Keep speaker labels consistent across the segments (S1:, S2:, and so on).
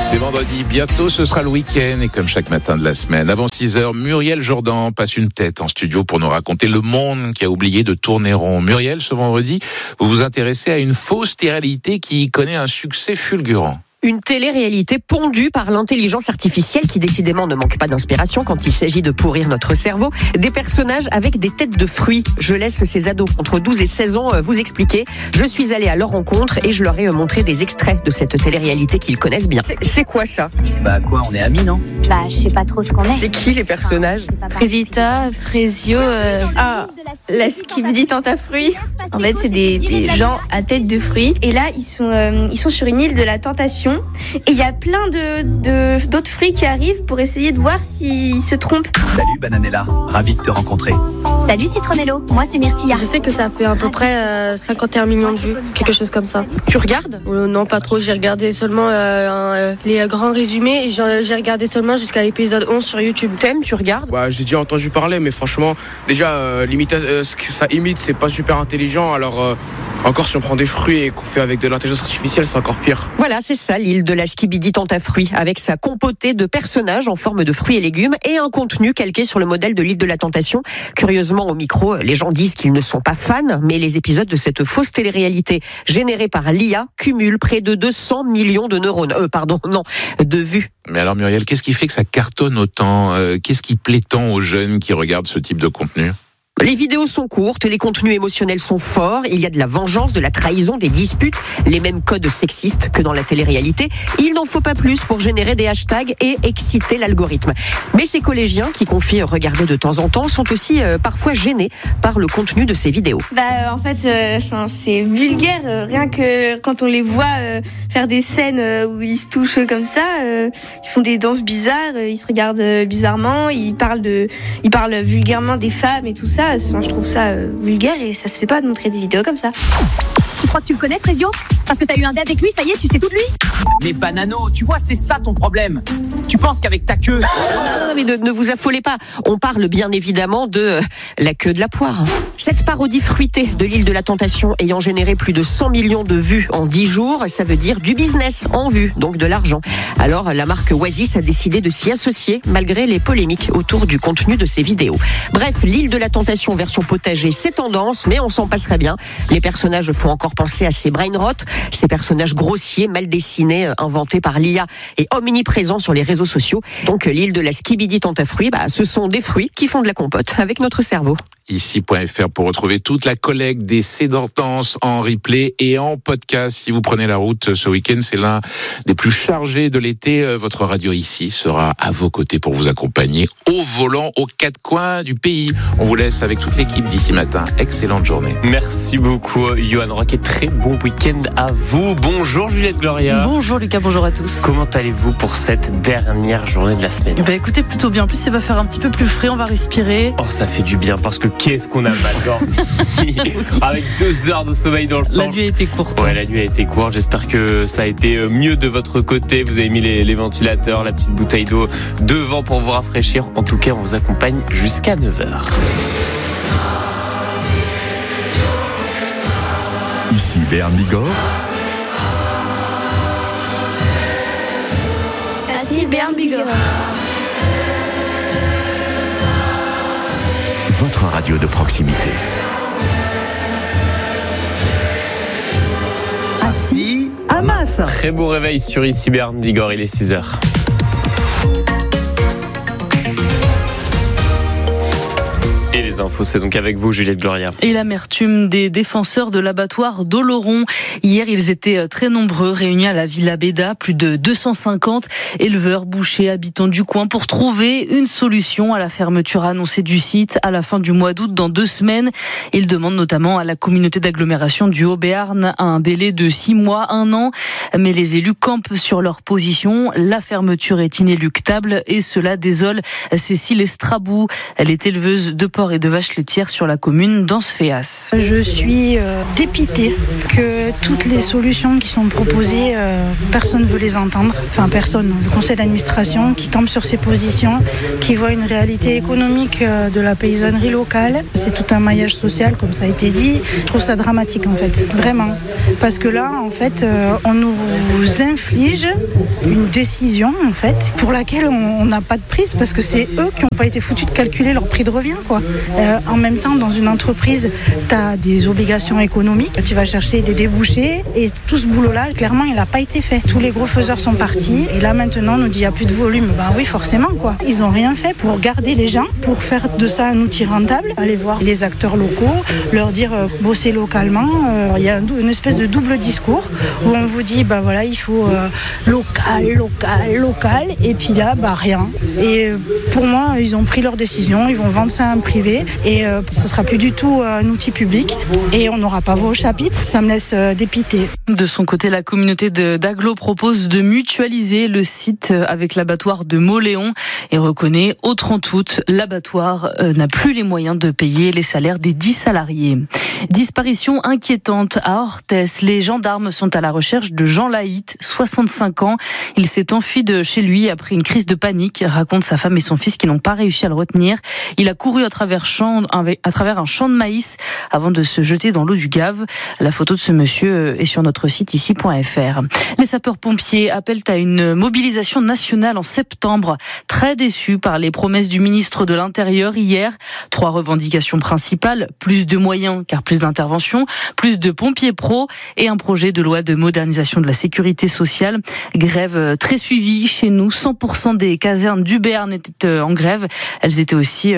S1: C'est vendredi, bientôt ce sera le week-end et comme chaque matin de la semaine, avant 6h, Muriel Jourdan passe une tête en studio pour nous raconter le monde qui a oublié de tourner rond. Muriel, ce vendredi, vous vous intéressez à une fausse réalité qui connaît un succès fulgurant.
S2: Une télé-réalité pondue par l'intelligence artificielle qui décidément ne manque pas d'inspiration quand il s'agit de pourrir notre cerveau. Des personnages avec des têtes de fruits. Je laisse ces ados entre 12 et 16 ans vous expliquer. Je suis allée à leur rencontre et je leur ai montré des extraits de cette télé-réalité qu'ils connaissent bien. C'est quoi ça ?
S3: On est amis, non ?
S4: Je sais pas trop ce qu'on est.
S2: C'est qui les personnages ?
S5: Frésita, Frésio, la skibidi tente à fruits. En fait, c'est des gens à tête de fruits. Et là, ils sont sur une île de la tentation. Et il y a plein d'autres fruits qui arrivent pour essayer de voir s'ils se trompent.
S3: Salut Bananella, ravi de te rencontrer.
S4: Salut Citronello, moi c'est Myrtilla.
S5: Je sais que ça fait à peu près 51 millions de vues, quelque chose comme ça.
S2: Tu regardes ?
S5: Non, pas trop. J'ai regardé seulement les grands résumés. Et j'ai regardé seulement jusqu'à l'épisode 11 sur YouTube.
S2: T'aimes, tu regardes ?
S6: J'ai déjà entendu parler, mais franchement, déjà, ce que ça imite, c'est pas super intelligent. Alors, encore si on prend des fruits et qu'on fait avec de l'intelligence artificielle, c'est encore pire.
S2: Voilà, c'est ça, l'île de la skibidi tente à fruits, avec sa compotée de personnages en forme de fruits et légumes et un contenu calqué sur le modèle de l'île de la tentation. Curieusement, au micro, les gens disent qu'ils ne sont pas fans, mais les épisodes de cette fausse télé-réalité générée par l'IA cumulent près de 200 millions de neurones. De vues.
S1: Mais alors Muriel, qu'est-ce qui fait que ça cartonne autant ? Qu'est-ce qui plaît tant aux jeunes qui regardent ce type de contenu ?
S2: Les vidéos sont courtes, les contenus émotionnels sont forts, il y a de la vengeance, de la trahison, des disputes, les mêmes codes sexistes que dans la télé-réalité. Il n'en faut pas plus pour générer des hashtags et exciter l'algorithme. Mais ces collégiens qui confient regarder de temps en temps sont aussi parfois gênés par le contenu de ces vidéos.
S5: En fait, c'est vulgaire. Rien que quand on les voit faire des scènes où ils se touchent comme ça, ils font des danses bizarres, ils se regardent bizarrement, ils parlent vulgairement des femmes et tout ça. Je trouve ça vulgaire et ça se fait pas de montrer des vidéos comme ça.
S4: Tu crois que tu le connais, Frésio ? Parce que t'as eu un dé avec lui, ça y est, tu sais tout de lui ?
S3: Mais Banano, tu vois, c'est ça ton problème. Tu penses qu'avec ta queue...
S2: Non, mais ne vous affolez pas. On parle bien évidemment de la queue de la poire. Cette parodie fruitée de l'île de la tentation ayant généré plus de 100 millions de vues en 10 jours, ça veut dire du business en vue, donc de l'argent. Alors, la marque Oasis a décidé de s'y associer malgré les polémiques autour du contenu de ces vidéos. Bref, l'île de la tentation version potager, c'est tendance, mais on s'en passerait bien. Les personnages font encore penser à ces brain rot, ces personnages grossiers, mal dessinés, inventés par l'IA et omniprésents sur les réseaux sociaux. Donc l'île de la skibidi tente à fruits, ce sont des fruits qui font de la compote avec notre cerveau.
S1: Ici.fr pour retrouver toute la collecte des Sédentenses en replay et en podcast. Si vous prenez la route ce week-end, c'est l'un des plus chargés de l'été. Votre radio ici sera à vos côtés pour vous accompagner au volant aux quatre coins du pays. On vous laisse avec toute l'équipe d'ici matin. Excellente journée.
S7: Merci beaucoup, Johan Rock, et très bon week-end à vous. Bonjour Juliette Gloria.
S8: Bonjour Lucas, bonjour à tous.
S7: Comment allez-vous pour cette dernière journée de la semaine ?
S8: Écoutez, plutôt bien. En plus, ça va faire un petit peu plus frais, on va respirer.
S7: Oh, ça fait du bien parce que qu'est-ce qu'on a mal dormi avec 2 heures de sommeil dans le sang.
S8: La nuit a été courte.
S7: Ouais, la nuit a été courte. J'espère que ça a été mieux de votre côté. Vous avez mis les ventilateurs, la petite bouteille d'eau devant pour vous rafraîchir. En tout cas, on vous accompagne jusqu'à 9h.
S9: Ici Béarn Bigorre.
S5: Ici Béarn Bigorre.
S9: Votre radio de proximité.
S2: Assis à Masse.
S7: Très beau réveil sur ici Béarn Bigorre, il est 6h. Et les infos, c'est donc avec vous, Juliette Gloria.
S8: Et l'amertume des défenseurs de l'abattoir d'Oloron. Hier, ils étaient très nombreux, réunis à la Villa Beda, plus de 250 éleveurs, bouchers, habitants du coin, pour trouver une solution à la fermeture annoncée du site à la fin du mois d'août, dans 2 semaines. Ils demandent notamment à la communauté d'agglomération du Haut-Béarn un délai de 6 mois, 1 an. Mais les élus campent sur leur position. La fermeture est inéluctable et cela désole Cécile Estrabou. Elle est éleveuse de porcs d'éleveurs et de vaches laitières sur la commune d'Ansféas.
S10: Je suis dépitée que toutes les solutions qui sont proposées, personne ne veut les entendre. Enfin, personne. Le conseil d'administration qui campe sur ses positions, qui voit une réalité économique de la paysannerie locale. C'est tout un maillage social, comme ça a été dit. Je trouve ça dramatique, en fait. Vraiment. Parce que là, en fait, on nous inflige une décision, en fait, pour laquelle on n'a pas de prise, parce que c'est eux qui n'ont pas été foutus de calculer leur prix de revient, quoi. En même temps, dans une entreprise, tu as des obligations économiques, tu vas chercher des débouchés, et tout ce boulot-là, clairement, il n'a pas été fait. Tous les gros faiseurs sont partis, et là, maintenant, on nous dit, il n'y a plus de volume. Ben oui, forcément, quoi. Ils n'ont rien fait pour garder les gens, pour faire de ça un outil rentable, aller voir les acteurs locaux, leur dire, bosser localement. Il y a une espèce de double discours, où on vous dit, ben voilà, il faut local, et puis là, bah rien. Et pour moi, ils ont pris leur décision, ils vont vendre ça à un privé, et ce sera plus du tout un outil public, et on n'aura pas voix au chapitre, ça me laisse dépité.
S8: De son côté, la communauté d'Aglo propose de mutualiser le site avec l'abattoir de Mauléon et reconnaît, autre en toute, l'abattoir n'a plus les moyens de payer les salaires des 10 salariés. Disparition inquiétante à Orthès. Les gendarmes sont à la recherche de Jean Laït, 65 ans. Il s'est enfui de chez lui après une crise de panique, racontent sa femme et son fils qui n'ont pas réussi à le retenir. Il a couru à travers un champ de maïs avant de se jeter dans l'eau du Gave. La photo de ce monsieur est sur notre site ici.fr. Les sapeurs-pompiers appellent à une mobilisation nationale en septembre. Très déçus par les promesses du ministre de l'Intérieur hier. 3 revendications principales, plus de moyens car plus d'interventions, plus de pompiers pros et un projet de loi de modernisation de la sécurité sociale. Grève très suivie chez nous. 100% des casernes du Béarn étaient en grève. Elles étaient aussi,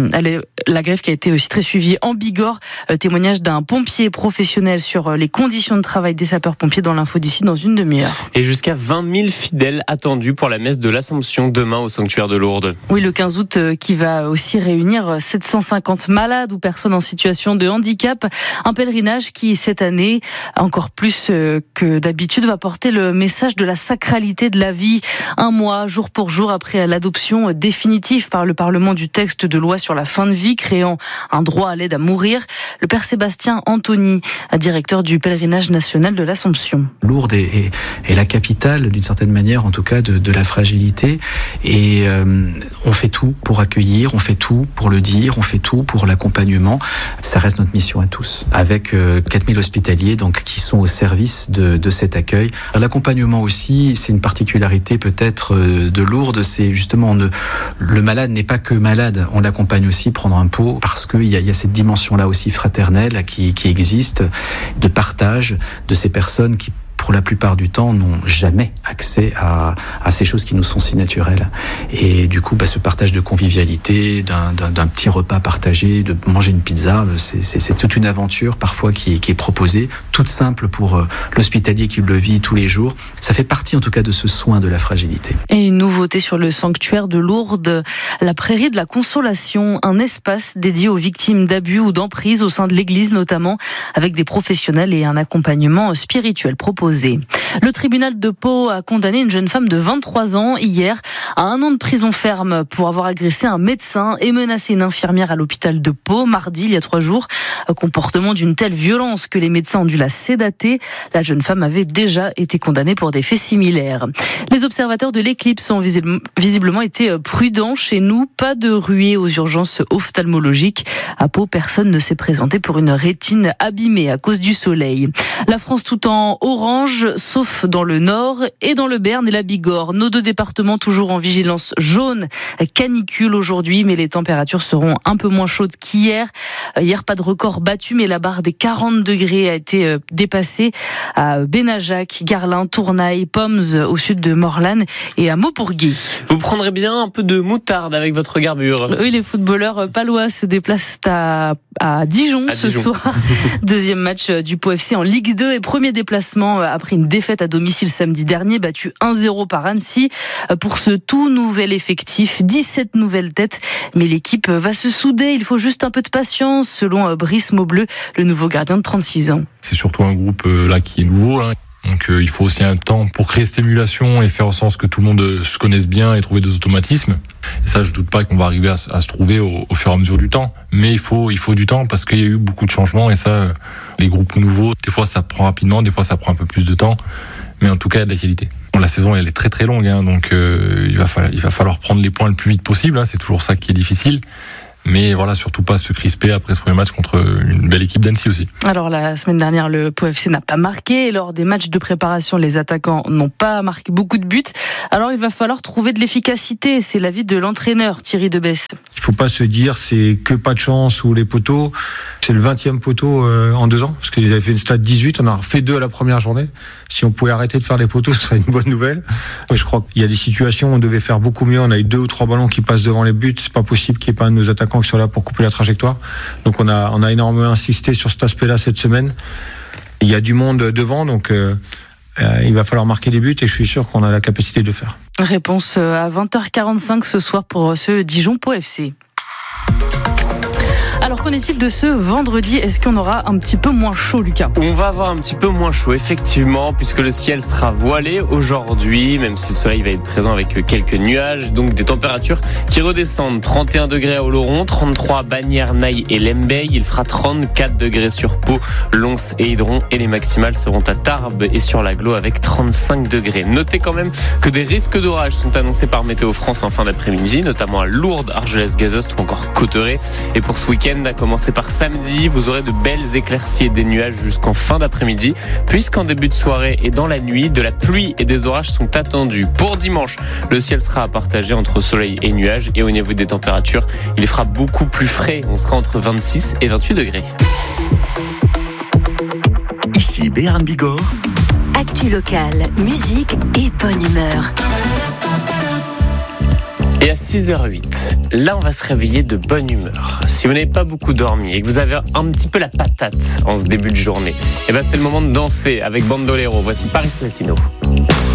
S8: la grève qui a été aussi très suivie en Bigorre. Témoignage d'un pompier professionnel sur les conditions de travail des sapeurs-pompiers dans l'info d'ici dans une demi-heure.
S7: Et jusqu'à 20 000 fidèles attendus pour la messe de l'Assomption demain au sanctuaire de Lourdes.
S8: Oui, le 15 août qui va aussi réunir 750 malades ou personnes en situation de handicap. Un pèlerinage qui, cette année, encore plus que d'habitude, va porter le message de la sacralité de la vie. Un mois, jour pour jour, après l'adoption définitive par le Parlement du texte de loi sur la fin de vie, créant un droit à l'aide à mourir, le père Sébastien Anthony, directeur du pèlerinage national de l'Assomption.
S11: Lourdes est la capitale, d'une certaine manière, en tout cas, de la fragilité. Et on fait tout pour accueillir, on fait tout pour le dire, on fait tout pour l'accompagnement. Ça reste notre mission à tous, avec 4000 hospitaliers donc, qui sont au service de cet accueil. L'accompagnement aussi, c'est une particularité peut-être de Lourdes, c'est justement le malade n'est pas que malade, on l'accompagne aussi prendre un pot parce qu'il y a cette dimension-là aussi fraternelle qui existe, de partage de ces personnes qui pour la plupart du temps, n'ont jamais accès à ces choses qui nous sont si naturelles. Et du coup, ce partage de convivialité, d'un petit repas partagé, de manger une pizza, c'est toute une aventure parfois qui est proposée, toute simple pour l'hospitalier qui le vit tous les jours. Ça fait partie en tout cas de ce soin de la fragilité.
S8: Et une nouveauté sur le sanctuaire de Lourdes, la prairie de la Consolation, un espace dédié aux victimes d'abus ou d'emprise au sein de l'église notamment, avec des professionnels et un accompagnement spirituel proposé. Le tribunal de Pau a condamné une jeune femme de 23 ans hier à 1 an de prison ferme pour avoir agressé un médecin et menacé une infirmière à l'hôpital de Pau mardi, il y a 3 jours. Comportement d'une telle violence que les médecins ont dû la sédater. La jeune femme avait déjà été condamnée pour des faits similaires. Les observateurs de l'éclipse ont visiblement été prudents chez nous. Pas de ruée aux urgences ophtalmologiques. À Pau, personne ne s'est présenté pour une rétine abîmée à cause du soleil. La France tout en orange, sauf dans le nord et dans le Béarn et la Bigorre. Nos 2 départements toujours en vigilance jaune, canicule aujourd'hui, mais les températures seront un peu moins chaudes qu'hier. Hier, pas de record battu, mais la barre des 40 degrés a été dépassée à Benajac, Garlin, Tournaille, Pommes au sud de Morlanes et à Maubourguet.
S7: Vous prendrez bien un peu de moutarde avec votre garbure.
S8: Oui, les footballeurs palois se déplacent à Dijon ce soir. 2e match du Pau FC en Ligue 2 et premier déplacement après une défaite à domicile samedi dernier, battu 1-0 par Annecy. Pour ce tout nouvel effectif, 17 nouvelles têtes, mais l'équipe va se souder. Il faut juste un peu de patience, selon Brice Maubleu, le nouveau gardien de 36 ans.
S12: C'est surtout un groupe là qui est nouveau, Donc il faut aussi un temps pour créer cette émulation et faire en sorte que tout le monde se connaisse bien et trouver des automatismes. Et ça, je doute pas qu'on va arriver à se trouver au fur et à mesure du temps. Mais il faut du temps parce qu'il y a eu beaucoup de changements et ça, les groupes nouveaux, des fois ça prend rapidement, des fois ça prend un peu plus de temps. Mais en tout cas, il y a de la qualité. Bon, la saison, elle est très très longue, donc il va falloir prendre les points le plus vite possible. C'est toujours ça qui est difficile. Mais voilà, surtout pas se crisper après ce premier match contre une belle équipe d'Annecy aussi.
S8: Alors la semaine dernière, le Pau FC n'a pas marqué. Et lors des matchs de préparation, les attaquants n'ont pas marqué beaucoup de buts. Alors il va falloir trouver de l'efficacité. C'est l'avis de l'entraîneur Thierry Debesse.
S13: Il ne faut pas se dire c'est que pas de chance ou les poteaux. C'est le 20e poteau en 2 ans. Parce qu'ils avaient fait une stade 18, on en a fait 2 à la première journée. Si on pouvait arrêter de faire les poteaux, ce serait une bonne nouvelle. Mais je crois qu'il y a des situations où on devait faire beaucoup mieux. On a eu 2 ou 3 ballons qui passent devant les buts. C'est pas possible qu'il n'y ait pas un de nos attaquants qui soit là pour couper la trajectoire. Donc on a énormément insisté sur cet aspect-là cette semaine. Il y a du monde devant, donc il va falloir marquer des buts et je suis sûr qu'on a la capacité de le faire.
S8: Réponse à 20h45 ce soir pour ce Dijon Pau FC. Alors qu'en est-il de ce vendredi ? Est-ce qu'on aura un petit peu moins chaud, Lucas ?
S7: On va avoir un petit peu moins chaud, effectivement, puisque le ciel sera voilé aujourd'hui, même si le soleil va être présent avec quelques nuages, donc des températures qui redescendent. 31 degrés à Oloron, 33 à Bagnères, Naï et Lembeil. Il fera 34 degrés sur Pau, Lons et Hydron, et les maximales seront à Tarbes et sur l'Aglo avec 35 degrés. Notez quand même que des risques d'orage sont annoncés par Météo France en fin d'après-midi, notamment à Lourdes, Argelès-Gazost ou encore Cauterets. Et pour ce week-end, à commencer par samedi, vous aurez de belles éclaircies et des nuages jusqu'en fin d'après-midi, puisqu'en début de soirée et dans la nuit, de la pluie et des orages sont attendus. Pour dimanche, le ciel sera à partager entre soleil et nuages, et au niveau des températures, il fera beaucoup plus frais. On sera entre 26 et 28 degrés.
S9: Ici Béarn Bigorre.
S14: Actu locale, musique et bonne humeur.
S7: Et à 6h08, là on va se réveiller de bonne humeur. Si vous n'avez pas beaucoup dormi et que vous avez un petit peu la patate en ce début de journée, et ben c'est le moment de danser avec Bandolero. Voici Paris Latino.